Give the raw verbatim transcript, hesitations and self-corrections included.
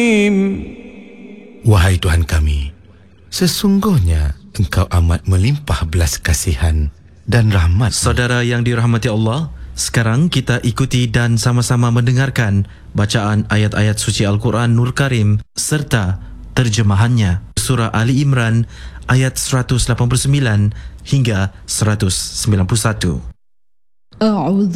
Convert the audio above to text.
Wahai Tuhan kami, sesungguhnya Engkau amat melimpah belas kasihan dan rahmat. Saudara yang dirahmati Allah, sekarang kita ikuti dan sama-sama mendengarkan bacaan ayat-ayat suci Al-Quran Nur Karim serta terjemahannya. Surah Ali Imran ayat seratus lapan puluh sembilan hingga seratus sembilan puluh satu.